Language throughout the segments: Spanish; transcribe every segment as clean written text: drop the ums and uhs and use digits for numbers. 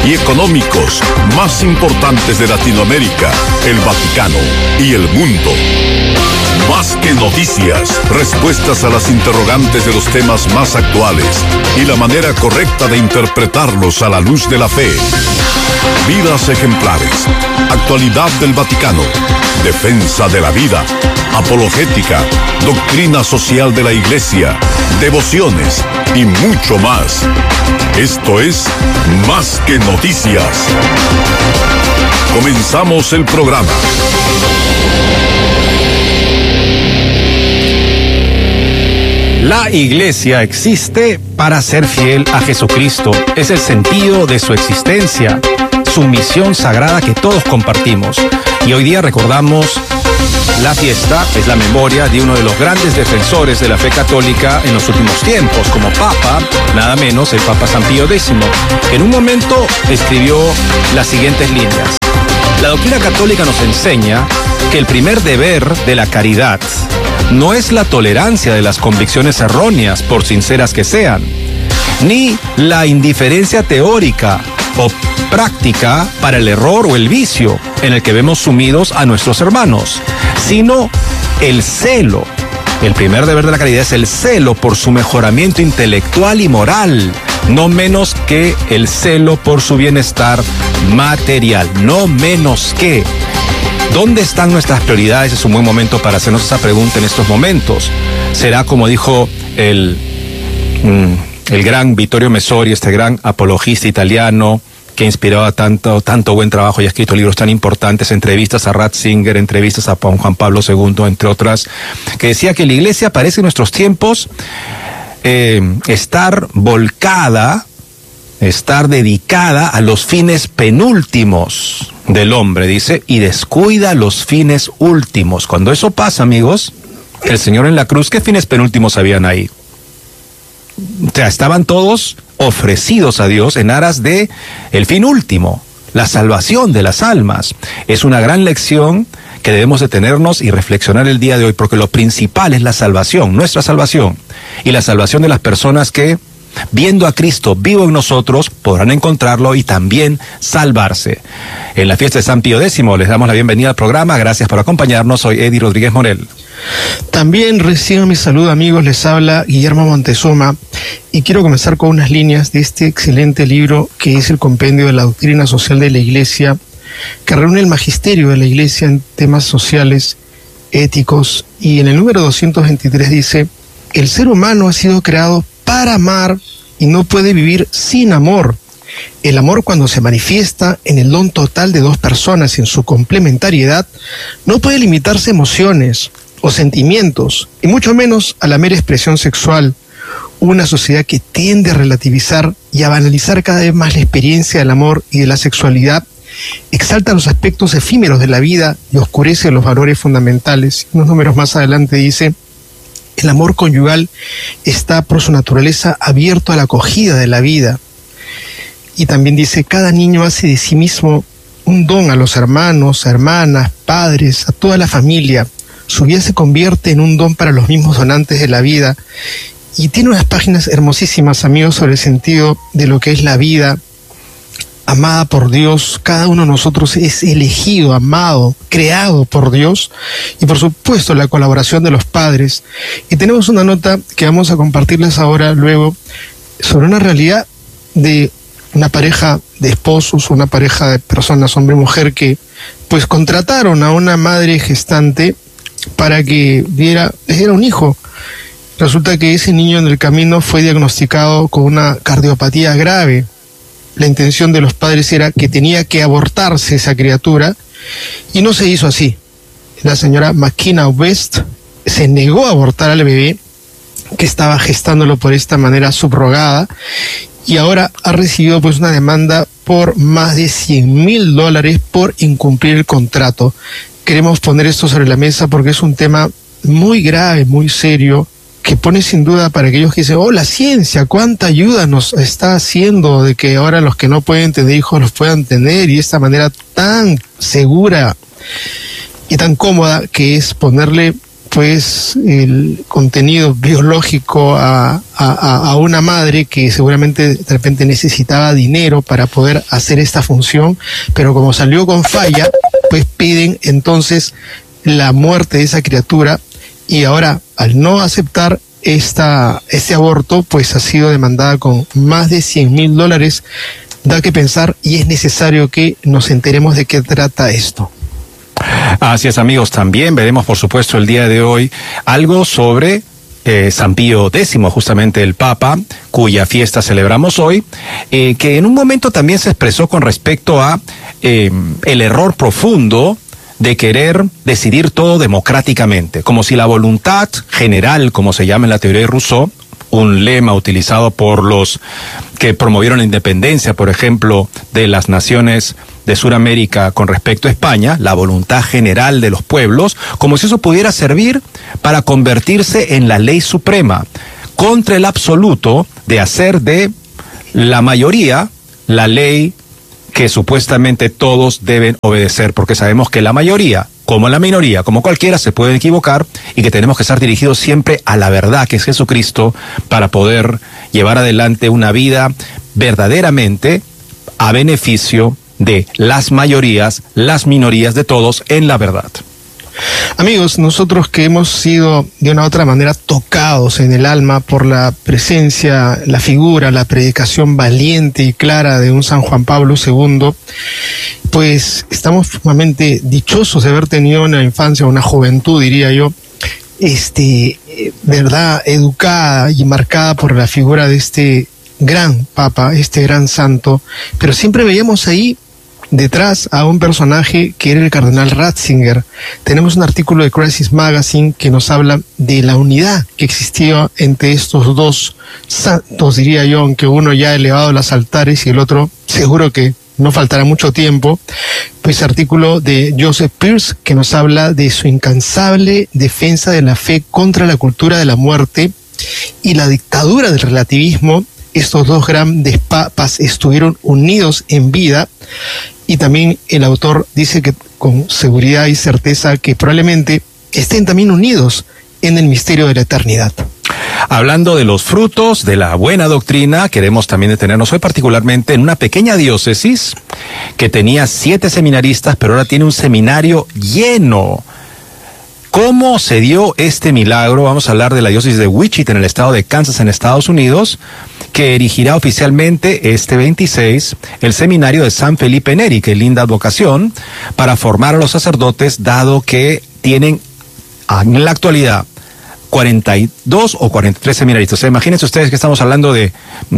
y económicos más importantes de Latinoamérica, el Vaticano y el mundo. Más que noticias, respuestas a las interrogantes de los temas más actuales y la manera correcta de interpretarlos a la luz de la fe. Vidas ejemplares, actualidad del Vaticano, defensa de la vida, apologética, doctrina social de la Iglesia, devociones y mucho más. Esto es Más que Noticias. Comenzamos el programa. La Iglesia existe para ser fiel a Jesucristo. Es el sentido de su existencia, su misión sagrada que todos compartimos. Y hoy día recordamos la fiesta, es la memoria de uno de los grandes defensores de la fe católica en los últimos tiempos, como Papa, nada menos el Papa San Pío X, que en un momento escribió las siguientes líneas. La doctrina católica nos enseña que el primer deber de la caridad no es la tolerancia de las convicciones erróneas, por sinceras que sean, ni la indiferencia teórica o práctica para el error o el vicio en el que vemos sumidos a nuestros hermanos, sino el celo. El primer deber de la caridad es el celo por su mejoramiento intelectual y moral, no menos que el celo por su bienestar material, no menos que. ¿Dónde están nuestras prioridades? Es un buen momento para hacernos esa pregunta en estos momentos. ¿Será, como dijo el gran Vittorio Messori, este gran apologista italiano que inspiraba tanto buen trabajo y ha escrito libros tan importantes, entrevistas a Ratzinger, entrevistas a Juan Pablo II, entre otras, que decía que la Iglesia parece en nuestros tiempos estar volcada, estar dedicada a los fines penúltimos del hombre, dice, y descuida los fines últimos. Cuando eso pasa, amigos, el Señor en la cruz, ¿qué fines penúltimos habían ahí? O sea, estaban todos ofrecidos a Dios en aras de el fin último, la salvación de las almas. Es una gran lección que debemos detenernos y reflexionar el día de hoy, porque lo principal es la salvación, nuestra salvación, y la salvación de las personas que, viendo a Cristo vivo en nosotros, podrán encontrarlo y también salvarse. En la fiesta de San Pío X les damos la bienvenida al programa. Gracias por acompañarnos. Soy Eddie Rodríguez Morel. También reciban mi saludo, amigos. Les habla Guillermo Montezuma y quiero comenzar con unas líneas de este excelente libro que es el Compendio de la Doctrina Social de la Iglesia, que reúne el magisterio de la Iglesia en temas sociales, éticos, y en el número 223 dice: el ser humano ha sido creado para amar y no puede vivir sin amor. El amor, cuando se manifiesta en el don total de dos personas y en su complementariedad, no puede limitarse a emociones o sentimientos, y mucho menos a la mera expresión sexual. Una sociedad que tiende a relativizar y a banalizar cada vez más la experiencia del amor y de la sexualidad exalta los aspectos efímeros de la vida y oscurece los valores fundamentales. Unos números más adelante dice: el amor conyugal está por su naturaleza abierto a la acogida de la vida. Y también dice: cada niño hace de sí mismo un don a los hermanos, hermanas, padres, a toda la familia. Su vida se convierte en un don para los mismos donantes de la vida. Y tiene unas páginas hermosísimas, amigos, sobre el sentido de lo que es la vida amada por Dios. Cada uno de nosotros es elegido, amado, creado por Dios, y por supuesto la colaboración de los padres. Y tenemos una nota que vamos a compartirles ahora luego sobre una realidad de una pareja de esposos, una pareja de personas, hombre y mujer, que pues contrataron a una madre gestante para que les diera un hijo. Resulta que ese niño en el camino fue diagnosticado con una cardiopatía grave. La intención de los padres era que tenía que abortarse esa criatura, y no se hizo así. La señora McKenna West se negó a abortar al bebé, que estaba gestándolo por esta manera subrogada, y ahora ha recibido pues una demanda por más de $100,000 por incumplir el contrato. Queremos poner esto sobre la mesa porque es un tema muy grave, muy serio, que pone sin duda para aquellos que dicen: oh, la ciencia, cuánta ayuda nos está haciendo de que ahora los que no pueden tener hijos los puedan tener, y esta manera tan segura y tan cómoda que es ponerle pues el contenido biológico a una madre que seguramente de repente necesitaba dinero para poder hacer esta función, pero como salió con falla, pues piden entonces la muerte de esa criatura, y ahora al no aceptar este aborto, pues ha sido demandada con más de $100,000. Da que pensar, y es necesario que nos enteremos de qué trata esto. Así es, amigos. También veremos, por supuesto, el día de hoy algo sobre San Pío X, justamente el Papa, cuya fiesta celebramos hoy, que en un momento también se expresó con respecto a el error profundo de querer decidir todo democráticamente, como si la voluntad general, como se llama en la teoría de Rousseau, un lema utilizado por los que promovieron la independencia, por ejemplo, de las naciones de Sudamérica con respecto a España, la voluntad general de los pueblos, como si eso pudiera servir para convertirse en la ley suprema, contra el absoluto de hacer de la mayoría la ley que supuestamente todos deben obedecer, porque sabemos que la mayoría, como la minoría, como cualquiera, se pueden equivocar, y que tenemos que estar dirigidos siempre a la verdad, que es Jesucristo, para poder llevar adelante una vida verdaderamente a beneficio de las mayorías, las minorías, de todos, en la verdad. Amigos, nosotros que hemos sido de una u otra manera tocados en el alma por la presencia, la figura, la predicación valiente y clara de un San Juan Pablo II, pues estamos sumamente dichosos de haber tenido una infancia, una juventud, diría yo, verdad, educada y marcada por la figura de este gran Papa, este gran santo, pero siempre veíamos ahí detrás a un personaje que era el cardenal Ratzinger. Tenemos un artículo de Crisis Magazine que nos habla de la unidad que existía entre estos dos santos, diría yo, aunque uno ya ha elevado los altares y el otro seguro que no faltará mucho tiempo. Pues artículo de Joseph Peirce que nos habla de su incansable defensa de la fe contra la cultura de la muerte y la dictadura del relativismo. Estos dos grandes papas estuvieron unidos en vida, y también el autor dice que con seguridad y certeza que probablemente estén también unidos en el misterio de la eternidad. Hablando de los frutos de la buena doctrina, queremos también detenernos hoy particularmente en una pequeña diócesis que tenía 7 seminaristas, pero ahora tiene un seminario lleno. ¿Cómo se dio este milagro? Vamos a hablar de la diócesis de Wichita, en el estado de Kansas, en Estados Unidos, que erigirá oficialmente este 26 el seminario de San Felipe Neri. Qué linda advocación para formar a los sacerdotes, dado que tienen en la actualidad 42 o 43 seminaristas. O sea, imagínense ustedes que estamos hablando de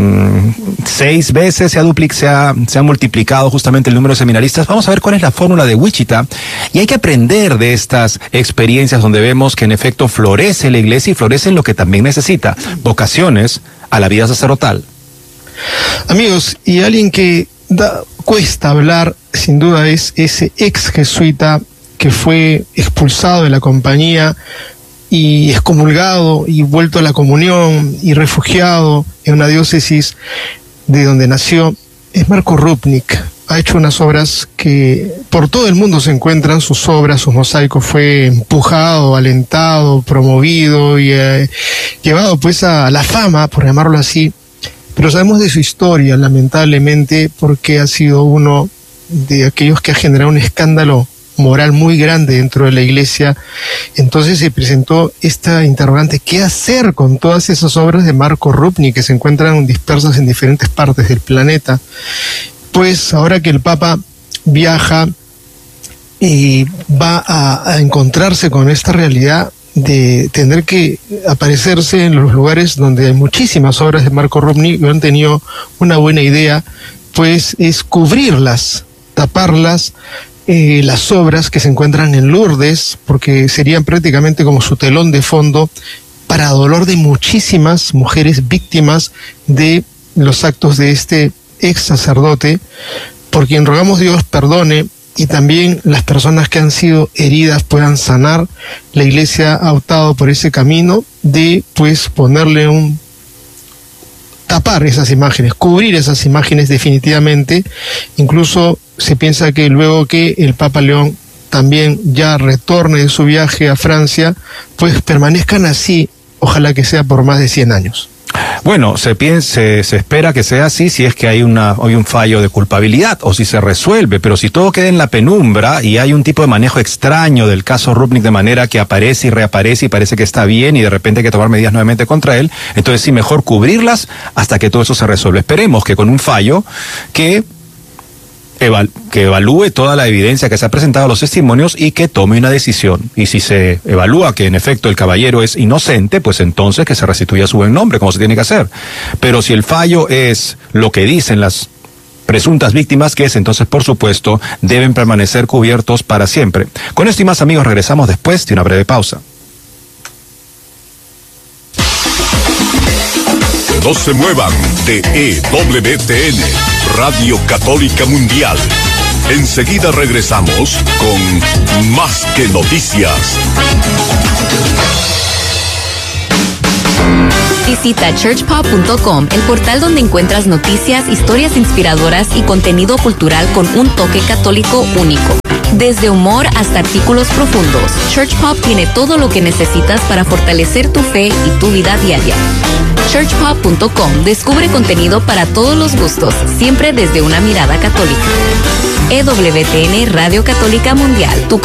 6 veces se ha multiplicado justamente el número de seminaristas. Vamos a ver cuál es la fórmula de Wichita, y hay que aprender de estas experiencias donde vemos que en efecto florece la iglesia, y florece en lo que también necesita: vocaciones a la vida sacerdotal. Amigos, y alguien que cuesta hablar, sin duda, es ese ex jesuita que fue expulsado de la compañía y excomulgado y vuelto a la comunión y refugiado en una diócesis de donde nació. Es Marco Rupnik. Ha hecho unas obras que por todo el mundo se encuentran, sus obras, sus mosaicos. Fue empujado, alentado, promovido y llevado pues a la fama, por llamarlo así. Pero sabemos de su historia, lamentablemente, porque ha sido uno de aquellos que ha generado un escándalo moral muy grande dentro de la iglesia. Entonces se presentó esta interrogante: ¿qué hacer con todas esas obras de Marco Rupnik que se encuentran dispersas en diferentes partes del planeta? Pues ahora que el Papa viaja y va a encontrarse con esta realidad de tener que aparecerse en los lugares donde hay muchísimas obras de Marco Rupnik, y han tenido una buena idea, pues es cubrirlas, taparlas, las obras que se encuentran en Lourdes, porque serían prácticamente como su telón de fondo, para dolor de muchísimas mujeres víctimas de los actos de este ex sacerdote, por quien rogamos Dios perdone, y también las personas que han sido heridas puedan sanar. La iglesia ha optado por ese camino de pues ponerle tapar esas imágenes, cubrir esas imágenes definitivamente. Incluso se piensa que luego que el Papa León también ya retorne de su viaje a Francia, pues permanezcan así, ojalá que sea por más de 100 años. Bueno, se espera que sea así si es que hay un fallo de culpabilidad o si se resuelve, pero si todo queda en la penumbra y hay un tipo de manejo extraño del caso Rupnik de manera que aparece y reaparece y parece que está bien y de repente hay que tomar medidas nuevamente contra él, entonces sí, mejor cubrirlas hasta que todo eso se resuelva. Esperemos que con un fallo que evalúe toda la evidencia que se ha presentado a los testimonios y que tome una decisión. Y si se evalúa que en efecto el caballero es inocente, pues entonces que se restituya su buen nombre, como se tiene que hacer. Pero si el fallo es lo que dicen las presuntas víctimas, que es entonces, por supuesto, deben permanecer cubiertos para siempre. Con esto y más, amigos, regresamos después de una breve pausa. No se muevan de EWTN, Radio Católica Mundial. Enseguida regresamos con Más que Noticias. Visita churchpop.com, el portal donde encuentras noticias, historias inspiradoras y contenido cultural con un toque católico único. Desde humor hasta artículos profundos, Churchpop tiene todo lo que necesitas para fortalecer tu fe y tu vida diaria. Churchpop.com descubre contenido para todos los gustos, siempre desde una mirada católica. EWTN Radio Católica Mundial, tu